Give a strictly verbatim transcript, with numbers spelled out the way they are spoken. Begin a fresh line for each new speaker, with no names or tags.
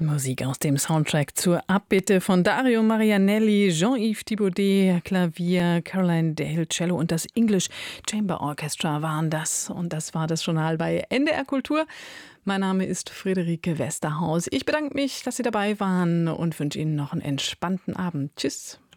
Musik aus dem Soundtrack zur Abbitte von Dario Marianelli, Jean-Yves Thibaudet, Klavier, Caroline Dale, Cello und das English Chamber Orchestra waren das. Und das war das Journal bei N D R Kultur. Mein Name ist Friederike Westerhaus. Ich bedanke mich, dass Sie dabei waren und wünsche Ihnen noch einen entspannten Abend. Tschüss.